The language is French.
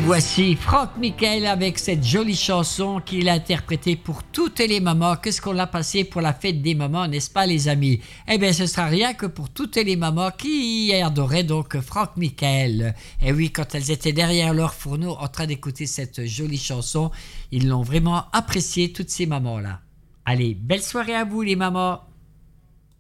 Voici Franck Michael avec cette jolie chanson qu'il a interprétée pour toutes les mamans. Qu'est-ce qu'on a passé pour la fête des mamans, n'est-ce pas les amis? Eh bien, ce sera rien que pour toutes les mamans qui adoraient donc Franck Michael. Et oui, quand elles étaient derrière leur fourneau en train d'écouter cette jolie chanson, ils l'ont vraiment apprécié, toutes ces mamans-là. Allez, belle soirée à vous les mamans.